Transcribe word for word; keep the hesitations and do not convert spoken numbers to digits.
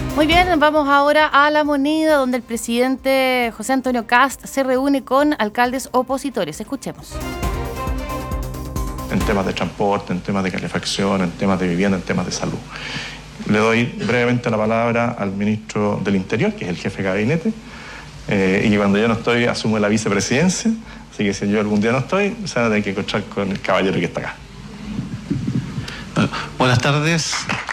Muy bien, vamos ahora a La Moneda, donde el presidente José Antonio Kast se reúne con alcaldes opositores. Escuchemos. En temas de transporte, en temas de calefacción, en temas de vivienda, en temas de salud. Le doy brevemente la palabra al ministro del Interior, que es el jefe de gabinete, eh, y cuando yo no estoy asumo la vicepresidencia, así que si yo algún día no estoy, se van a tener que encontrar con el caballero que está acá. Bueno, buenas tardes.